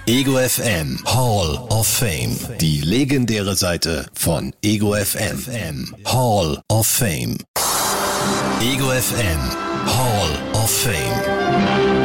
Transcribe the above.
Ego FM Hall of Fame. Die legendäre Seite von Ego FM. Hall of Fame. Ego FM Hall of Fame.